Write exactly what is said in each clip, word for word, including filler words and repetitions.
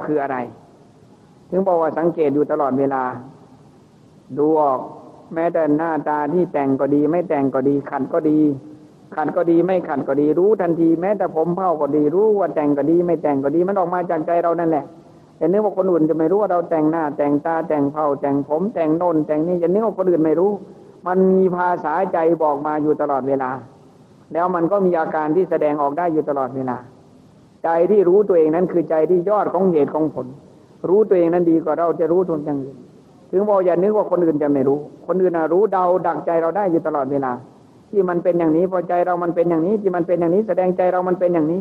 คืออะไรถึงบอกว่าสังเกตอยู่ตลอดเวลาดูออกแม้แต่หน้าตาที่แต่งก็ดีไม่แต่งก็ดีขัดก็ดีขัดก็ดีไม่ขัดก็ดีรู้ทันทีแม้แต่ผมเผ้าก็ดีรู้ว่าแต่งก็ดีไม่แต่งก็ดีมันออกมาจากใจเรานั่นแหละแต่นึกว่าคนอื่นจะไม่รู้ว่าเราแต่งหน้าแต่งตาแต่งเผ้าแต่งผมแต่งโน่นแต่งนี่จะนึกว่าคนอื่นไม่รู้มันมีภาษาใจบอกมาอยู่ตลอดเวลาแล้วมันก็มีอาการที่แสดงออกได้อยู่ตลอดเวลาใจที่รู้ตัวเองนั้นคือใจที่ยอดของเหตุของผลรู้ตัวเองนั้นดีกว่าเราจะรู้ทุกอย่างอื่นถึงบอกอย่านึกว่าคนอื่นจะไม่รู้คนอื่นน่ะรู้เดาดักใจเราได้อยู่ตลอดเวลาที่มันเป็นอย่างนี้พอใจเรามันเป็นอย่างนี้ที่มันเป็นอย่างนี้แสดงใจเรามันเป็นอย่างนี้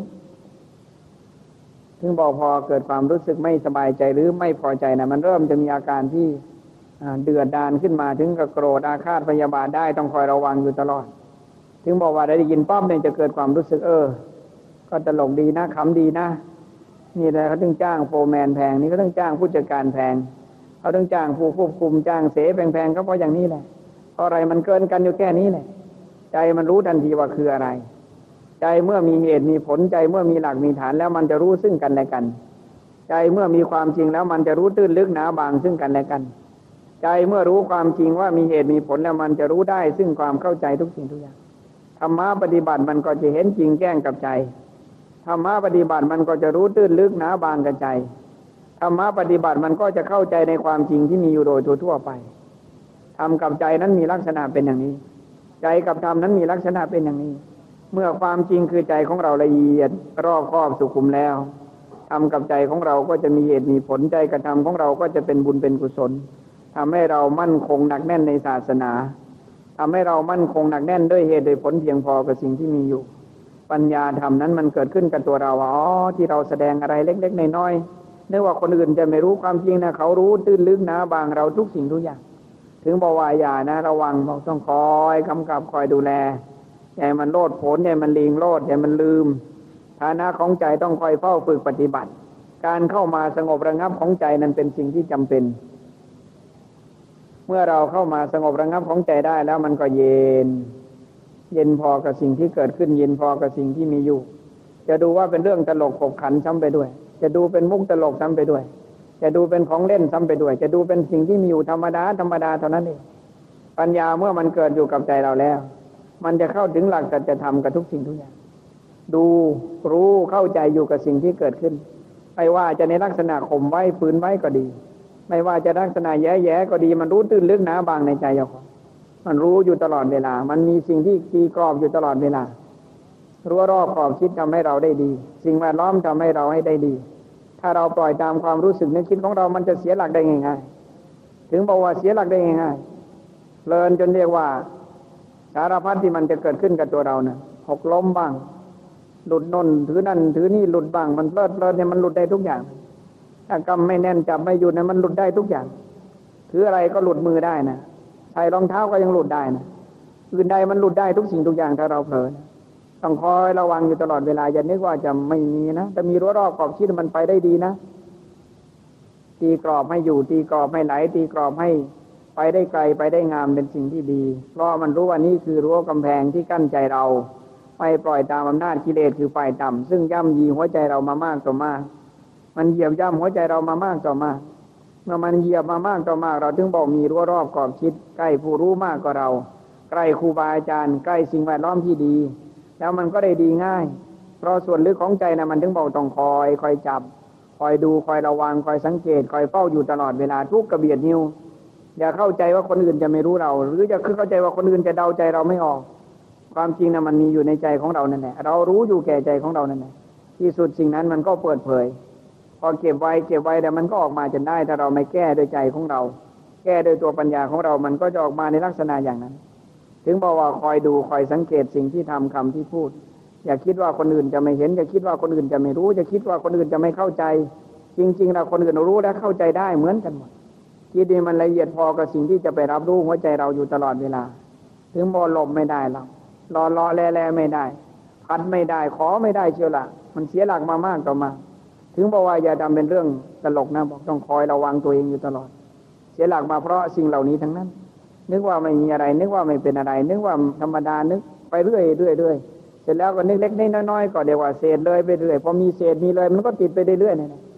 ถึงบอกพอเกิดความรู้สึกไม่สบายใจหรือไม่พอใจนะมันเริ่มจะมีอาการที่เดือดดาลขึ้นมาถึงกับโกรธอาฆาตพยาบาทได้ต้องคอยระวังอยู่ตลอดถึงบอกว่าได้ยินป้อมเนี่ยจะเกิดความรู้สึกเออก็ตลกดีนะขำดีนะนี่แหละเขาถึงจ้างโฟร์แมนแพงนี่เขาถึงจ้างผู้จัดการแพงเขาถึงจ้างผู้ควบคุมจ้างเสแพงๆก็เพราะอย่างนี้แหละเพราะอะไรมันเกินกันอยู่แค่นี้แหละใจมันรู้ทันทีว่าคืออะไรใจเมื่อมีเหตุมีผลใจเมื่อมีหลักมีฐานแล้วมันจะรู้ซึ่งกันและกันใจเมื่อมีความจริงแล้วมันจะรู้ตื้นลึกหนาบางซึ่งกันและกันใจเมื่อรู้ความจริงว่ามีเหตุมีผลแล้วมันจะรู้ได้ซึ่งความเข้าใจทุกสิ่งทุกอย่างธรรมะปฏิบัติมันก็จะเห็นจริงแจ้งกับใจธรรมะปฏิบัติมันก็จะรู้ตื้นลึกหนาบางกับใจธรรมะปฏิบัติมันก็จะเข้าใจในความจริงที่มีอยู่โดยทั่วไปธรรมกับใจนั้นมีลักษณะเป็นอย่างนี้ใจกับธรรมนั้นมีลักษณะเป็นอย่างนี้เมื่อความจริงคือใจของเราละเอียดรอบคอบสุขุมแล้วธรรมกับใจของเราก็จะมีเหตุมีผลใจกับธรรมของเราก็จะเป็นบุญเป็นกุศลทำให้เรามั่นคงหนักแน่นในศาสนาทำให้เรามั่นคงหนักแน่นด้วยเหตุด้วยผลเพียงพอกับสิ่งที่มีอยู่ปัญญาธรรมนั้นมันเกิดขึ้นกับตัวเราอ๋อที่เราแสดงอะไรเล็กๆน้อยๆนึกว่าคนอื่นจะไม่รู้ความจริงนะเขารู้ตื้นลึกนะบางเราทุกสิ่งทุกอย่างถึงบอกว่าอย่านะระวังบอกต้องคอยกำกับคอยดูแลอย่ามันโลดโผนอย่ามันลิงโลดอย่ามันลืมฐานะของใจต้องคอยเฝ้าฝึกปฏิบัติการเข้ามาสงบระงับของใจนั้นเป็นสิ่งที่จำเป็นเมื่อเราเข้ามาสงบระงับของใจได้แล้วมันก็เย็นเย็นพอกับสิ่งที่เกิดขึ้นเย็นพอกับสิ่งที่มีอยู่จะดูว่าเป็นเรื่องตลกขบขันซ้ำไปด้วยจะดูเป็นมุกตลกซ้ำไปด้วยจะดูเป็นของเล่นซ้ำไปด้วยจะดูเป็นสิ่งที่มีอยู่ธรรมดาธรรมดาเท่านั้นเองปัญญาเมื่อมันเกิดอยู่กับใจเราแล้วมันจะเข้าถึงหลักสัจธรรมกับทุกสิ่งทุกอย่างดูรู้เข้าใจอยู่กับสิ่งที่เกิดขึ้นไม่ว่าจะในลักษณะข่มไว้ฝืนไว้ก็ดีไม่ว่าจะลักษณะแย่ๆก็ดีมันรู้ตื้นลึกหนาบางในใจเรามันรู้อยู่ตลอดเวลามันมีสิ่งที่ตีกรอบอยู่ตลอดเวลารู้รอบขอบคิดทำให้เราได้ดีสิ่งแวดล้อมทำให้เราให้ได้ดีถ้าเราปล่อยตามความรู้สึกนึกคิดของเรามันจะเสียหลักได้ง่ายๆถึงบอกว่าเสียหลักได้ง่ายๆเพลินจนเรียกว่าสารพัดที่มันจะเกิดขึ้นกับตัวเรานะหกล้มบ้างหลุดนนถือนั่นถือนี่หลุดบ้างมันเพลิดเพลินเนี่ยมันหลุดได้ทุกอย่างถ้ากำไม่แน่นจับไม่อยู่เนี่ยมันหลุดได้ทุกอย่างถืออะไรก็หลุดมือได้นะใส่รองเท้าก็ยังหลุดได้นะอื่นใดมันหลุดได้ทุกสิ่งทุกอย่างถ้าเราเผลอต้องคอยระวังอยู่ตลอดเวลาอย่านึกว่าจะไม่มีนะแต่มีรั้วรอบขอบชิดมันไปได้ดีนะตีกรอบให้อยู่ตีกรอบให้ไหลตีกรอบให้ไปได้ไกลไปได้งามเป็นสิ่งที่ดีเพราะมันรู้ว่านี่คือรั้วกำแพงที่กั้นใจเราไม่ปล่อยตามอำนาจกิเลสคือฝ่ายต่ำซึ่งย่ำยีหัวใจเรามามากต่อมากมันเหยียบย่ำหัวใจเรามามากต่อมากเมื่อมันเหยียบมามากต่อมากเราถึงบอกมีรั้วรอบขอบชิดใกล้ผู้รู้มากกว่าเราใกล้ครูบาอาจารย์ใกล้สิ่งแวดล้อมที่ดีแล้วมันก็ได้ดีง่ายเพราะส่วนลึกของใจนะมันถึงบอกต้องคอยคอยจับคอยดูคอยระวังคอยสังเกตคอยเฝ้าอยู่ตลอดเวลาทุกกระเบียดนิ้วอย่าเข้าใจว่าคนอื่นจะไม่รู้เราหรือจะเข้าใจว่าคนอื่นจะเดาใจเราไม่ออกความจริงนะมันมีอยู่ในใจของเรานั่นแหละเรารู้อยู่แก่ใจของเรานั่นแหละที่สุดสิ่งนั้นมันก็เปิดเผยพอเก็บไว้เก็บไว้แต่มันก็ออกมาจนได้ถ้าเราไม่แก้ด้วยใจของเราแก้ด้วยตัวปัญญาของเรามันก็จะออกมาในลักษณะอย่างนั้นถึงบอกว่าคอยดูคอยสังเกตสิ่งที่ทำคำที่พูดอย่าคิดว่าคนอื่นจะไม่เห็นอย่าคิดว่าคนอื่นจะไม่รู้อย่าคิดว่าคนอื่นจะไม่เข้าใจจริงๆแล้วคนอื่นรู้และเข้าใจได้เหมือนกันหมดคิดนี่มันละเอียดพอกับสิ่งที่จะไปรับรู้หัวใจเราอยู่ตลอดเวลาถึงบ่หลบไม่ได้เรารอรอแลแลไม่ได้พัดไม่ได้ขอไม่ได้เชียวละมันเสียหลักมามากต่อมาถึงบอกว่าอย่าทำเป็นเรื่องตลกนะบอกต้องคอยระวังตัวเองอยู่ตลอดเสียหลักมาเพราะสิ่งเหล่านี้ทั้งนั้นนึกว่าไม่มีอะไรนึกว่าไม่เป็นอะไรนึกว่าธรรมดานึกไปเรื่อยเรื่อยเรื่อยเสร็จแล้วก็นึกเล็กๆน้อยๆก็เดี๋ยวว่าเศษเลยไปเรื่อยพอมีเศษมีเลยมันก็ติดไปเรื่อยๆเนี่ย